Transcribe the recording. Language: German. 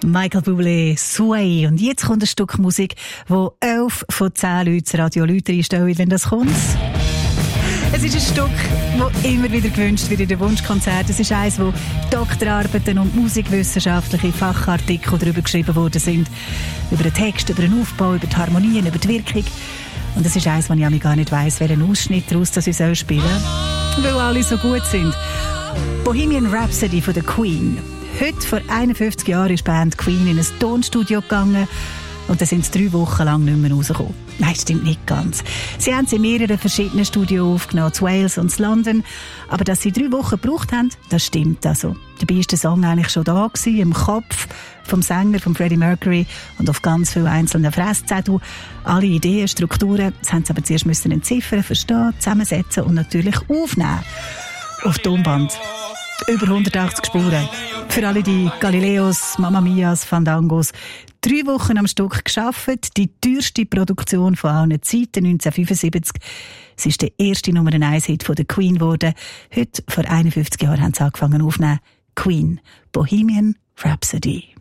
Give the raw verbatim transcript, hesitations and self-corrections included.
Michael Bublé, Sway. Und jetzt kommt ein Stück Musik, wo elf von zehn Leuten das Radio Leute einstellen, wenn das kommt. Es ist ein Stück, das immer wieder gewünscht wird in den Wunschkonzerten. Es ist eines, wo Doktorarbeiten und musikwissenschaftliche Fachartikel darüber geschrieben worden sind. Über den Text, über den Aufbau, über die Harmonien, über die Wirkung. Und es ist eines, wo ich gar nicht weiss, welchen Ausschnitt daraus ich spielen soll. Weil alle so gut sind. Bohemian Rhapsody von der Queen. Heute, vor einundfünfzig Jahren, ist die Band Queen in ein Tonstudio gegangen und dann sind sie drei Wochen lang nicht mehr rausgekommen. Nein, stimmt nicht ganz. Sie haben sie in mehreren verschiedenen Studios aufgenommen, in Wales und in London. Aber dass sie drei Wochen gebraucht haben, das stimmt also. Dabei war der Song eigentlich schon da gewesen, im Kopf vom Sänger, von Freddie Mercury und auf ganz vielen einzelnen Fresszetteln. Alle Ideen, Strukturen, das haben sie aber zuerst müssen entziffern, verstehen, zusammensetzen und natürlich aufnehmen. Auf Tonband. Über hundertachtzig Spuren. Für alle die Galileos, Mamma Mias, Fandangos. Drei Wochen am Stück gearbeitet. Die teuerste Produktion von allen Zeiten, neunzehnhundertfünfundsiebzig. Es ist der erste Nummer eins Hit von der Queen geworden. Heute, vor einundfünfzig Jahren, haben sie angefangen aufzunehmen. Queen, Bohemian Rhapsody.